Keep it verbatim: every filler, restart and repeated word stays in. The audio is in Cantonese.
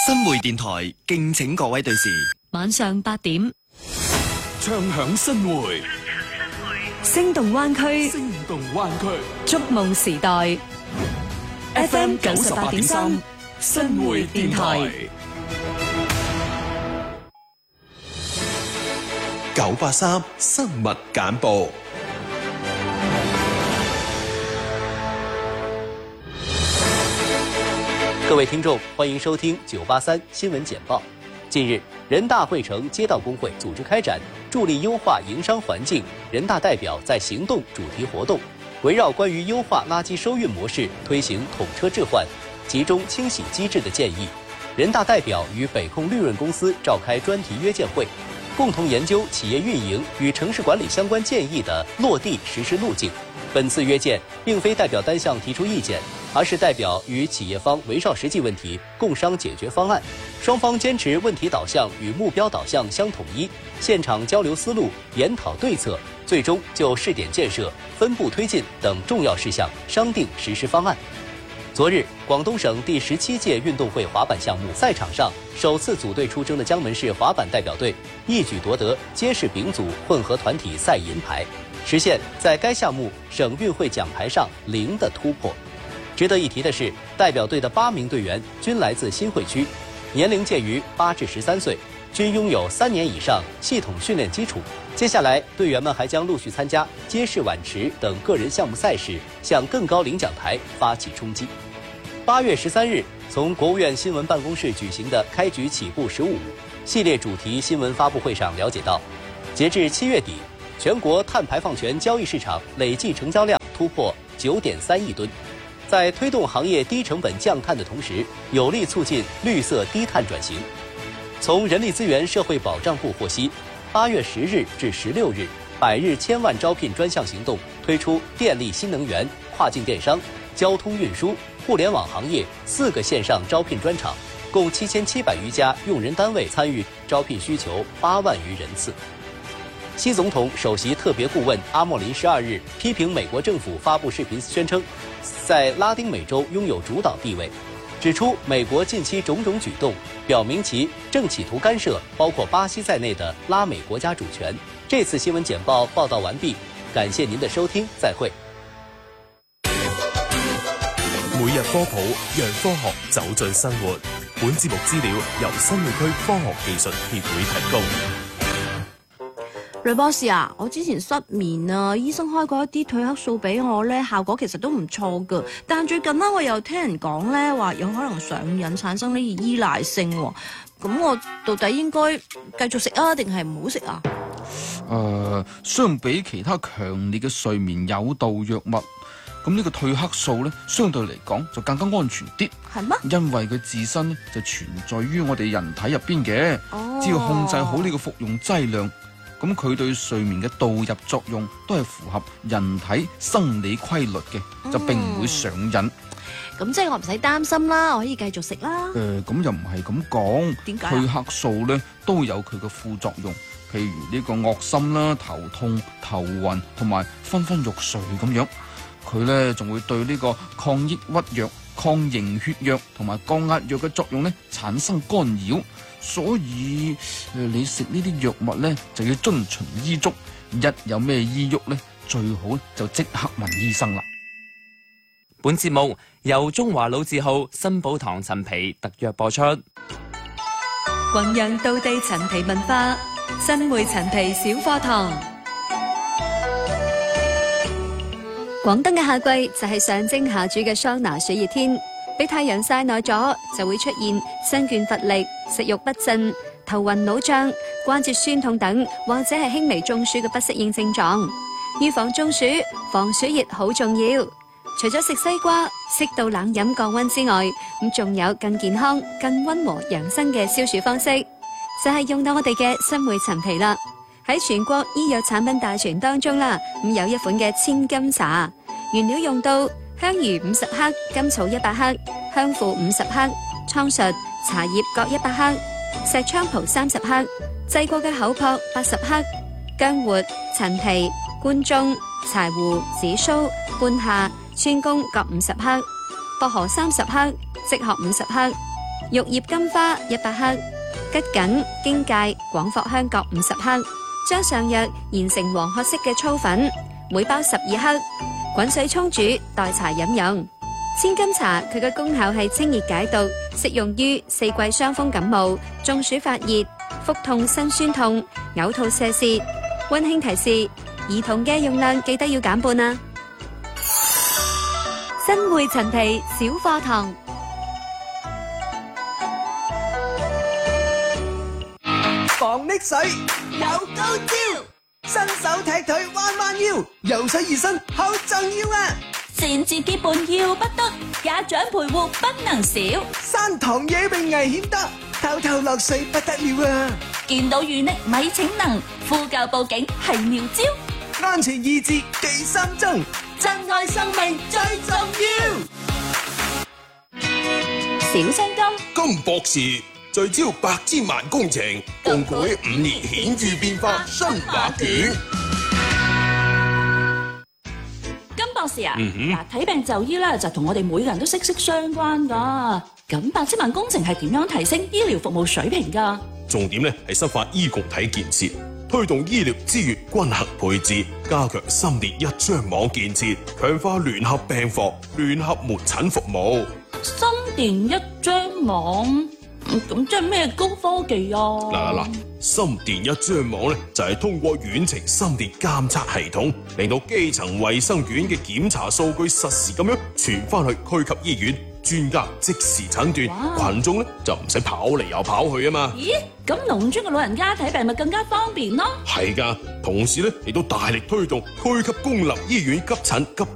新匯電台敬請各位對視。 晚上八點， 唱響新匯， 聲動灣區， 聲動灣區， 觸夢時代。F M 九十八點三，新匯電台。 九八三新聞簡報。 各位听众，欢迎收听九八三新闻简报。近日，人大汇成街道工会组织开展助力优化营商环境人大代表在行动主题活动，围绕关于优化垃圾收运模式、推行统车置换、集中清洗机制的建议，人大代表与北控绿润公司召开专题约见会，共同研究企业运营与城市管理相关建议的落地实施路径。本次约见并非代表单项提出意见，而是代表与企业方围绕实际问题共商解决方案，双方坚持问题导向与目标导向相统一，现场交流思路，研讨对策，最终就试点建设、分步推进等重要事项商定实施方案。昨日，广东省第十七届运动会滑板项目赛场上，首次组队出征的江门市滑板代表队一举夺得街市丙组混合团体赛银牌，实现在该项目省运会奖牌上零的突破。值得一提的是，代表队的八名队员均来自新会区，年龄介于八至十三岁，均拥有三年以上系统训练基础。接下来，队员们还将陆续参加街式碗池等个人项目赛事，向更高领奖台发起冲击。八月十三日，从国务院新闻办公室举行的开局起步十五系列主题新闻发布会上了解到，截至七月底，全国碳排放权交易市场累计成交量突破九点三亿吨。在推动行业低成本降碳的同时，有力促进绿色低碳转型。从人力资源社会保障部获悉，八月十日至十六日，百日千万招聘专项行动推出电力新能源、跨境电商、交通运输、互联网行业四个线上招聘专场，共七千七百余家用人单位参与招聘，需求八万余人次。习总统首席特别顾问阿莫林十二日批评美国政府发布视频宣称，在拉丁美洲拥有主导地位，指出美国近期种种举动表明其正企图干涉包括巴西在内的拉美国家主权。这次新闻简报报道完毕，感謝您的收聽，再會。 每日科普，讓科學走進生活。本節目資料由新會區科學技術協會提供。 雷博士啊，我之前失眠啊，醫生開過一啲褪黑素俾我咧，效果其實都唔錯噶。但最近咧，我又聽人講咧，話有可能上癮，產生呢個依賴性。咁我到底應該繼續食啊，定係唔好食啊？ 誒、呃，相比其他強烈嘅睡眠誘導藥物，咁呢個褪黑素咧，相對嚟講就更加安全啲。 係咩？ 因為佢自身咧就存在於我哋人體入邊嘅，哦、只要控制好呢個服用劑量。咁佢對睡眠嘅導入作用都係符合人體生理規律嘅，嗯、就並唔會上癮。 咁即係我唔使擔心啦，我可以繼續食啦。 誒，咁又唔係咁講。 點解？ 褪黑素咧都有佢嘅副作用，譬如呢個噁心啦、頭痛、頭暈同埋昏昏欲睡咁樣。佢咧仲會對呢個抗抑鬱藥、抗凝血藥同埋降壓藥嘅作用咧產生干擾。所以誒，你食呢啲藥物咧就要遵循醫囑，一有咩醫鬱咧，最好就即刻問醫生啦。 本節目由中華老字號新寶堂陳皮特約播出。 弘揚道地陳皮文化，新會陳皮小課堂。廣東嘅夏季就係象徵下主嘅桑拿水熱天。俾太陽曬耐咗，就會出現身倦乏力、食慾不振、頭暈腦脹、關節酸痛等，或者係輕微中暑嘅不適應症狀。預防中暑，防暑熱好重要。除咗食西瓜、適度冷飲降溫之外，咁仲有更健康、更溫和養生嘅消暑方式，就係用到我哋嘅新會陳皮啦。喺全國醫藥產品大全當中啦，咁有一款嘅千金茶，原料用到香魚五十克、甘草一百克、香附五十克、蒼術、茶葉各一百克、石菖蒲三十克、製過嘅口撲八十克、薑活、陳皮、關中、柴胡、紫蘇、半夏、川芎各五十克、薄荷三十克、柘殼五十克。 玉葉金花一百克，桔梗、荊芥、廣藿香各五十克，將上藥研成黃褐色嘅粗粉，每包十二克，滾水沖煮，代茶飲用。千金茶佢嘅功效係清熱解毒，適用於四季傷風感冒、中暑發熱、腹痛、身酸痛、嘔吐瀉瀉。溫馨提示：兒童嘅用量記得要減半啊！新匯陳皮小課堂。 防溺水有高招，伸手踢腿彎彎腰，游水熱身好重要啊！ 擅自結伴要不得，家長陪護不能少。 山塘野泳危險得，偷偷落水不得了啊！ 見到遇溺咪逞能，呼救報警係妙招。 安全意志記心中，珍愛生命最重要。 小青金金博士聚焦百千萬工程，共繪五年顯著變化新畫卷。 金博士啊， 嗯哼嗱，睇病就醫咧，就同我哋每個人都息息相關噶。咁百千萬工程係點樣提升醫療服務水平噶？ 重點咧係深化醫共體建設，推動醫療資源均衡配置，加強心電一張網建設，強化聯合病房、聯合門診服務。 心電一張網，咁即係咩高科技啊？ 嗱嗱嗱，心電一張網咧就係通過遠程心電監測系統，令到基層衛生院嘅檢查數據實時咁樣傳翻去區級醫院，專家即時診斷，群眾咧就唔使跑嚟又跑去啊嘛。 咦，咁農村嘅老人家睇病咪更加方便咯？ 係噶，同時咧亦都大力推動區級公立醫院急診急